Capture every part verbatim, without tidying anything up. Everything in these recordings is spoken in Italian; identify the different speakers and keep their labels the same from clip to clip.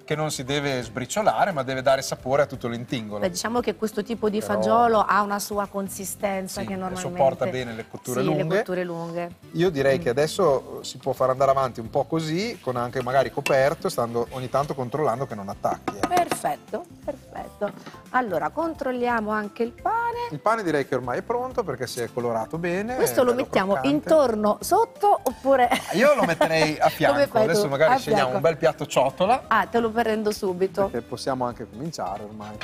Speaker 1: che non si deve sbriciolare, ma deve dare sapore a tutto l'intingolo.
Speaker 2: Beh, diciamo che questo tipo di
Speaker 1: Però...
Speaker 2: fagiolo ha una sua consistenza
Speaker 1: sì,
Speaker 2: che normalmente...
Speaker 1: sopporta bene le cotture
Speaker 2: sì,
Speaker 1: lunghe.
Speaker 2: le cotture lunghe.
Speaker 1: Io direi
Speaker 2: mm.
Speaker 1: che adesso si può far andare avanti un po' così, con anche magari coperto, stando ogni tanto controllando che non attacchi. Eh.
Speaker 2: Perfetto, perfetto. Allora, controlliamo anche il pane.
Speaker 1: Il pane direi che ormai è pronto perché si è colorato bene.
Speaker 2: Questo lo mettiamo
Speaker 1: croccante.
Speaker 2: intorno, sotto oppure...
Speaker 1: Io lo metterei a fianco, adesso
Speaker 2: tu?
Speaker 1: magari
Speaker 2: A
Speaker 1: scegliamo
Speaker 2: fianco.
Speaker 1: un bel piatto ciotola.
Speaker 2: Ah, te lo prendo subito.
Speaker 1: Perché possiamo anche cominciare ormai.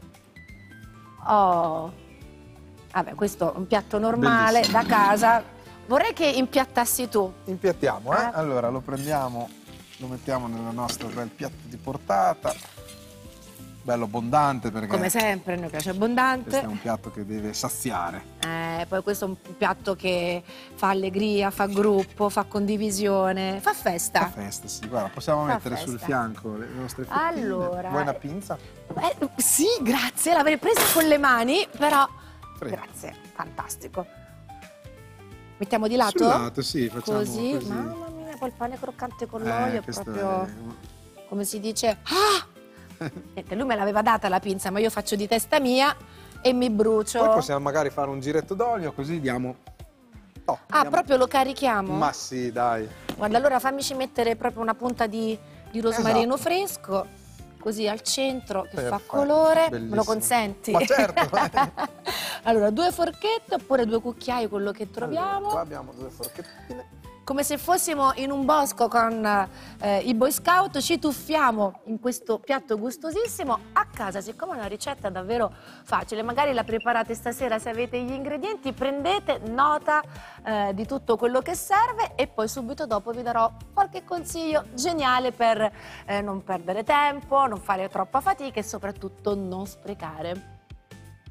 Speaker 2: Oh, vabbè, questo è un piatto normale
Speaker 1: Bellissimo.
Speaker 2: da casa. Vorrei che impiattassi tu.
Speaker 1: Impiattiamo, eh?
Speaker 2: Eh.
Speaker 1: Allora lo prendiamo, lo mettiamo nel nostro bel piatto di portata. Bello abbondante perché
Speaker 2: Come sempre, a noi piace
Speaker 1: questo
Speaker 2: abbondante.
Speaker 1: è un piatto che deve saziare.
Speaker 2: Eh, poi questo è un piatto che fa allegria, fa gruppo, fa condivisione, fa festa.
Speaker 1: La festa, sì, guarda, possiamo
Speaker 2: Fa
Speaker 1: mettere
Speaker 2: festa.
Speaker 1: sul fianco le nostre fettine.
Speaker 2: Allora,
Speaker 1: Vuoi una pinza?
Speaker 2: Eh, sì, grazie, l'avrei presa con le mani, però
Speaker 1: Prego.
Speaker 2: grazie, fantastico. Mettiamo di lato?
Speaker 1: Sul lato, sì, facciamo
Speaker 2: Così,
Speaker 1: così.
Speaker 2: mamma mia, poi il pane croccante con
Speaker 1: Eh,
Speaker 2: l'olio è
Speaker 1: questo
Speaker 2: proprio,
Speaker 1: è-
Speaker 2: come si dice, ah! Niente, lui me l'aveva data la pinza, ma io faccio di testa mia e mi brucio.
Speaker 1: Poi possiamo magari fare un giretto d'olio, così diamo... Oh,
Speaker 2: Ah,
Speaker 1: diamo-
Speaker 2: proprio lo carichiamo?
Speaker 1: Ma sì, dai.
Speaker 2: Guarda, allora fammici mettere proprio una punta di, di rosmarino
Speaker 1: Esatto.
Speaker 2: fresco, così al centro, che fa
Speaker 1: Perfetto,
Speaker 2: colore. Me
Speaker 1: bellissimo.
Speaker 2: lo consenti?
Speaker 1: Ma certo.
Speaker 2: Allora, due forchette oppure due cucchiai, quello che
Speaker 1: Allora,
Speaker 2: troviamo.
Speaker 1: qua abbiamo due forchettine.
Speaker 2: Come se fossimo in un bosco con eh, i Boy Scout, ci tuffiamo in questo piatto gustosissimo. A casa, siccome è una ricetta davvero facile, magari la preparate stasera se avete gli ingredienti, prendete nota eh, di tutto quello che serve e poi subito dopo vi darò qualche consiglio geniale per eh, non perdere tempo, non fare troppa fatica e soprattutto non sprecare.